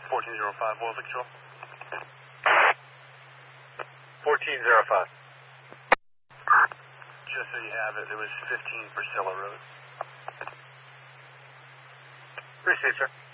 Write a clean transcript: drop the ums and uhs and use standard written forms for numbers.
1405, what was the control? 1405. Just so you have it, it was 15 Priscilla Road. Appreciate it, sir.